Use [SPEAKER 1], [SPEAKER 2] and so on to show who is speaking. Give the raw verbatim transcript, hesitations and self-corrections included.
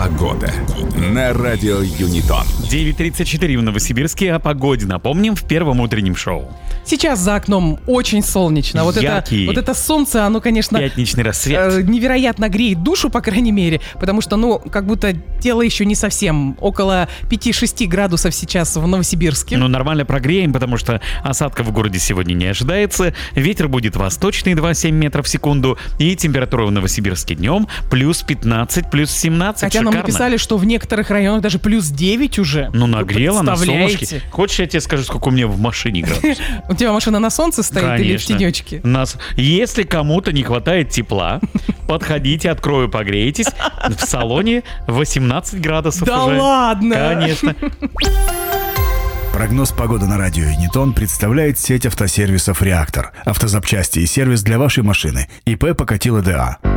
[SPEAKER 1] Погода на радио Юнитон.
[SPEAKER 2] девять тридцать четыре в Новосибирске. О погоде напомним в первом утреннем шоу.
[SPEAKER 3] Сейчас за окном очень солнечно. Вот это, вот это солнце, оно, конечно,
[SPEAKER 2] пятничный рассвет.
[SPEAKER 3] Э, невероятно греет душу, по крайней мере, потому что, ну, как будто тело еще не совсем. Около пять-шесть градусов сейчас в Новосибирске.
[SPEAKER 2] Ну, нормально прогреем, потому что осадков в городе сегодня не ожидается. Ветер будет восточный, два целых семь метров в секунду. И температура в Новосибирске днем плюс пятнадцать, плюс семнадцать.
[SPEAKER 3] Хотя
[SPEAKER 2] Шикарно.
[SPEAKER 3] Нам написали, что в некоторых районах даже плюс девять уже.
[SPEAKER 2] Ну, нагрело на солнышке.
[SPEAKER 3] Представляете?
[SPEAKER 2] Хочешь, я тебе скажу, сколько у меня в машине градусов?
[SPEAKER 3] У тебя машина на солнце стоит или в тенечке?
[SPEAKER 2] Нас, если кому-то не хватает тепла, подходите, открою, погрейтесь. В салоне восемнадцать градусов
[SPEAKER 3] Да
[SPEAKER 2] уже.
[SPEAKER 3] ладно?
[SPEAKER 2] Конечно.
[SPEAKER 4] Прогноз погоды на радио Юнитон представляет сеть автосервисов «Реактор». Автозапчасти и сервис для вашей машины. ИП Покатило ДА.